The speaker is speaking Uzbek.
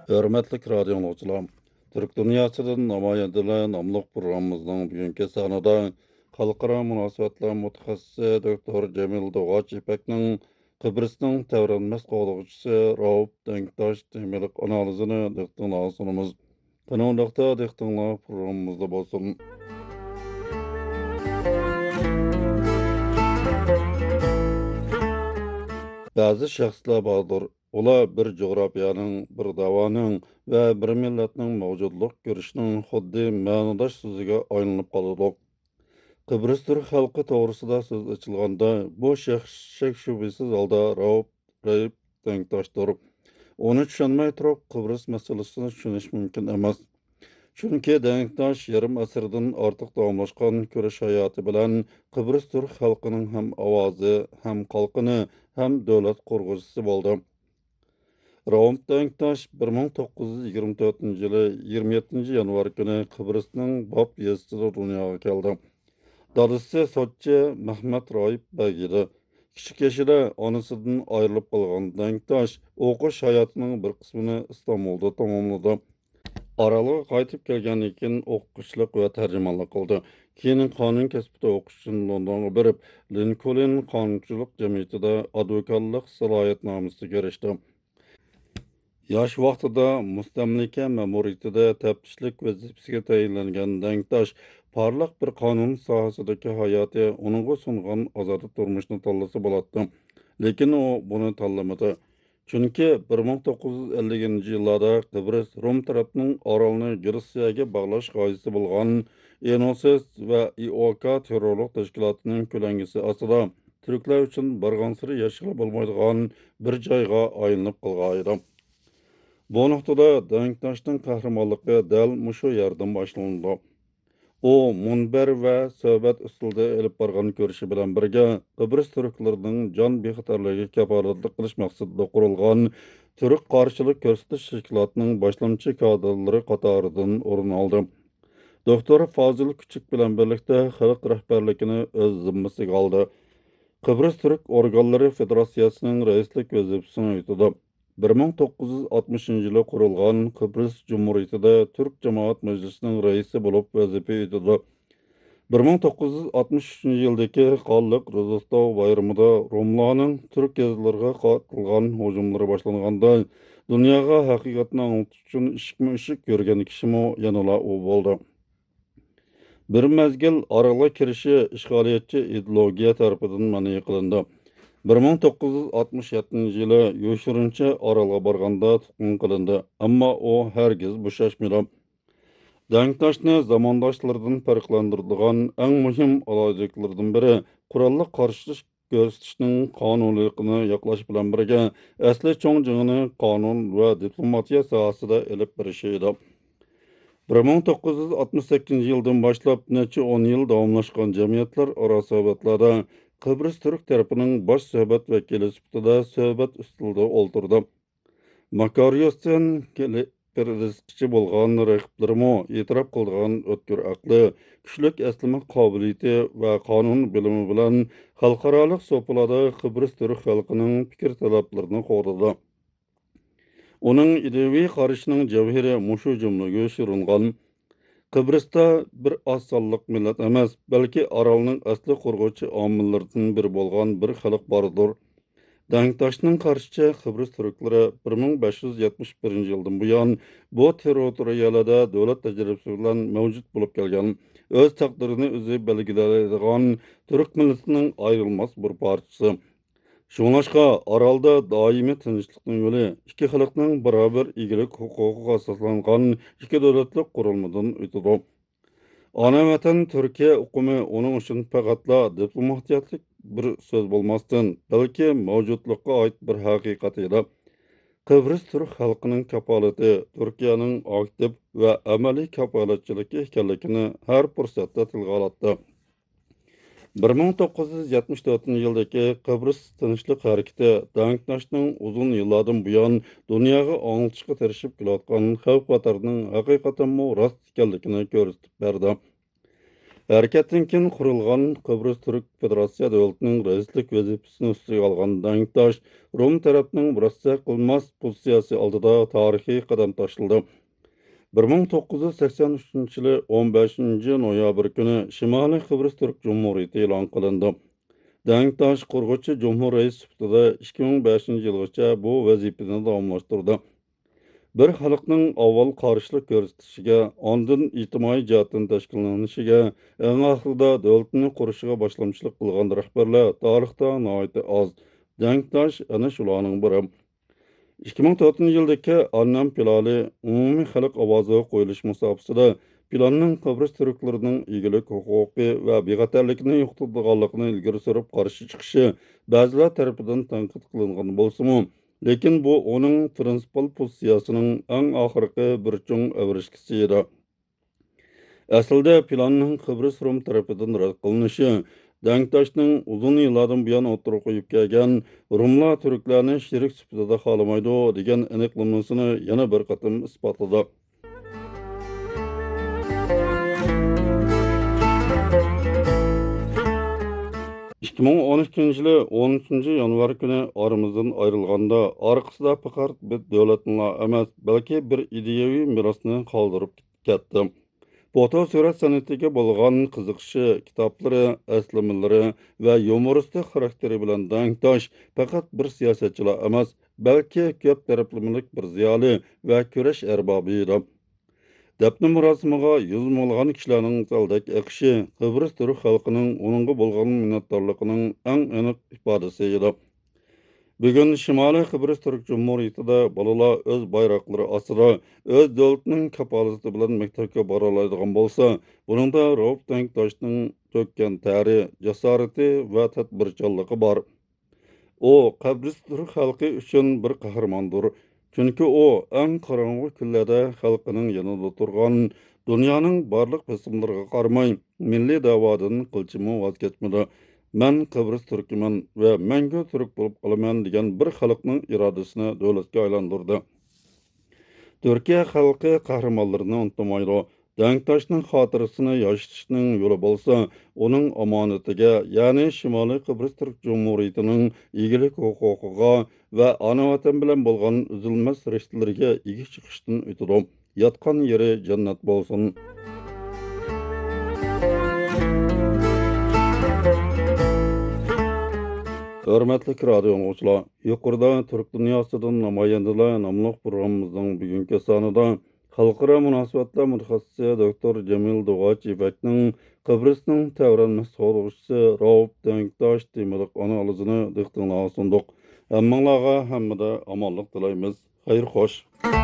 Hörmətli radio dinləyicilər, Türk dünyasının nümayəndələri namlıq proqramımızın bugünkü sanında xalqara münasibətlər mütəxəssisi doktor Cemil Doğaç İpəknin Kıbrıs'ın təvrənməz qoğluqçusu Rauf Denktaş temilik analizini diqqətinizə sunumuz. Qanunluqda diqqətinizə proqramımızda bolsun. Bazı şəxslər vardır. Ular bir coğrafiyanın, bir davanın və bir millətin mövcudluq görüşünün xuddi mənidaş sözüge aylanıb qalıdı. Kıbrıs Türk xalqı toğrusida söz açılğanda bu şəxs şək şübhəsiz halda Rauf Denktaşdır. Onu düşünmey turib Kıbrıs meselesini düşünüş mümkün emas. Çünki Denktaş yarım asırdan artıq davamlaşqan görüş hayatı bilan Kıbrıs Türk xalqının hem avazi, hem qalqını, hem dövlət qurğucusu boldu. Rauf Denktaş 1924-yılı 27 yanvar günü Kıbrıs'ın Bab yazısıda dünyaya geldi. Dadısı sotçu Mehmet Raif Bey idi. Küçük yaşında anasından ayrılıp qalğan Denktaş o'qish hayatının bir qismini İstanbul'da tamamladı. Aralığa qaytib kelgandan keyin o'qituvchilik va tarjimonlik qildi. Keyin qonun kasbida o'qish uchun Londonga borib, Linkoln qonunchilik jamiyatida advokatlik salohiyatnomasiga erishdi. Yosh vaqtida mustamlika ma'muriyatida taftishlik vazifasiga tayinlangan Denktash parlaq bir qonun sohasidagi hayoti uningga sungan ozod turmushni tanlasa bo'ladi. Lekin u buni tanlamadi. Çünkü 1950 yıllarda Kıbrıs Rum tarafının oralını Rusiyaga bağlash g'oyasi bo'lgan Enosis ve İOK terrorlik tashkilotining ko'langisi ostida Türkler uchun barg'ansiri yashirib bo'lmaydigan bir joyga aylanib qolgan edi. Bu nuqtada Denktaşning qahramonligi dal mushu yerdan boshlandi. O, munber ve söhbət üsulda elib barğan görüşü bilan birga Kıbrıs Türklərinin can bexatarlığı kafalatlı qilish maqsadida qurilgan Türk qarşılıq göstəriş təşkilatının başlamçı kadrları qatarından o'rin oldu. Doktor Fazıl Küçük bilan birlikdə xalq rəhbərligini öz zimmasiga aldı. Kıbrıs Türk organları Federasyasının reislik vazifasini yutdi. 1960 yılı kurulgan Kıbrıs Cumhuriyeti'de Türk Cemaat Meclisi'nin reisi bulup vazife yürüdü. 1963 yıldaki Qallık Rızıstov bayramıda Rumlarning Türk yazılarına qatılgan hücumları başlanğanda dunyoga haqiqatni anglatish uchun ishqma-ishq ko'rgan kishimi yanala u bo'ldi. Bir mezgil aralığa kirishi ishg'oliyatchi ideologiya tarafidan ma'ni qilindi. 1967 yılı yo'shirincha Orolga borganda tutqun qilindi, ammo u hargiz bo'shashmadi. Denktaşni zamondoshlaridan farqlantiradigan eng muhim aloqalardan biri qurolli qarshi ko'rsatishning qonuniyligini yoqlash bilan birga asli cho'ng jingini qonun va diplomatiya sohasida elib berishi edi. 1968 yıldan başlap neçe 10 yıl davamlaşkan cemiyetler arası söhbetlarda Kıbrıs Türk tarafının baş söhbet vekili sifatida söhbet üstünde olturdu. Makaryos'tan bir rizqçi bo'lgan raqiblarimo e'tirof qilgan o'tkir aqli, kuchlik eslama qobiliyati va qonun bilimi bilan xalqaroliq so'pilada Kıbrıs Türk xalqining fikr talablarini qo'lladi. Onun ideviy qarashining javhiri mushu jumlaga shiringan. Kıbrıs'ta bir az sonliq millat emas, balki Orolning asli qurg'uvchi omillaridan biri bo'lgan bir xalq bordir. Denktaşning qarashicha Kıbrıs Türkleri 1571 yıldan bu yan bu territoriyalarda davlat tajribasi bilan mavjud bo'lib kelgan, o'z taqdirini o'zi belgilaydigan Türk millatining ayrılmaz bir parçası. Şunlaşqa Orolda doimiy tinchlikning yo'li ikki xalqning barobar egilik huquqiga asoslangan ikki davlatlik qurilmadan o'tadi. Ana vatan Türkiye hukumi onun için faqatla diplomatiyatlik bir söz bo'lmasdan, balki mavjudlikqa oid bir haqiqat edi. Kıbrıs Türk xalqining kapolati Turkiyaning aktiv va amaliy kapolatchiligi ekanligini har fursatda tilga oladi. 1974 yıldaki Kıbrıs Tinchlik hareketi Denktaşning uzun yıllardan buyon dunyoga anglashga tirishib kelayotgan xavf-xatarning haqiqatan rost ekanligini ko'rsatib berdi. Әрекеттен кейін құрылған Қыбрыз Түрік Федерация дәулетінің рәисlik вазифасini үстіге алған Дәңташ, Рум тарапының растя қылмас позициясы алдыда тарихи қадам ташылды. 1983 yılı 15 noyabr günü Şimali Kıbrıs Türk Cumhuriyeti e'lon qilindi. Dengtaş Qurg'uchi Cumhur Reis sifatida 2005 yilgacha bu vazifani davomlashtirdi. Bir xalqning avval qarshilik ko'rsatishiga, ondan ijtimoiy jihatdan tashkillanishiga, eng oxirida davlatni qurishiga boshlamchilik qilgan rahbarlar tarixda nihoyat oz. Dengtash ana shularning biri. 2004 yildagi Annam Pilali umumiy xalq ovozi qo'yilish musobaqasida planning Qibros turklarining egilik huquqi va beg'atarlikni yo'qotganligini ilgari surib qarshi chiqishi ba'zilar tarafidan tanqid qilingan bo'lsa-mu, lekin bu uning prinsipal pozitsiyasining eng oxirgi bir chung avrishkisi edi. Aslida planning Qibros Rum tarafidan rad qilinishi Dengtaşning uzun yillardan buyon o'tirib qo'yib kelgan Rumlar turklarni sherik sifatida xohlamaydi degan aniqlamasini yana bir qatim isbotladi. 2012 yılı 13 yanvar günü aramızdan ayrılganda arkasida faqat bir davlatning emas, balki bir ideyaviy mirosni qoldirib ketdi. Foto surat san'atiga bo'lgan qiziqishi, kitoblari, aslimalari va yumoristik xarakteri bilan Dengtash faqat bir siyosatchilar emas, balki ko'p taraflamalik bir ziyoli va kurash arbobi edi. Dafn murosimiga yuz minglagan kishilarning saldek eqishi Qibros turk xalqining uningga bo'lgan minnatdorligining eng aniq ifodasi edi. Bugun Shimoliy Qibros Turk Cumhuriyetida bolalar o'z bayroqlari ostida o'z davlatining kafolati bilan maktabga bora oladigan bo'lsa, buningda Rauf Dengtashning to'kkan tari, jasorati va tadbirkorligi bor. O, Qibros Turk xalqi uchun bir qahramondir. Chunki u eng qorong'u kunlarda xalqining yanida turgan, dunyoning barliq qismlariga qaramay, milliy da'vodan qilchimi voz kechmadi. Men Qibros Turkiman ve mangu Turk bo'lib qolaman degan bir xalqning irodasini davlatga aylantirdi. Türkiye xalqi qahramonlarini unutmaydi. Dengtashning xotirasini yoshitishning yo'li bo'lsa, uning omonatiga, ya'ni Shimoliy Qibros Turk Cumhuriyetining egilik huquqiga va ona vatan bilan bo'lgan uzilmas rishtalariga ega chiqishdan o'tadi. Yotgan yeri jannat bo'lsin. Hörmətli radio dinləyicilər, yuqorida Türk dünyasından namayandalar namlıq programımızın bugünkü sanında xalqaro münasibətlər mütəxəssisi doktor Cemil Doğaçevəknin Qibrosning təvrənməz so'rg'uchisi Rauf Dengtash temiliq analizini diqqətinizə sunduk. Hammalarga hammada amonlik tilaymiz. Xayr xoş.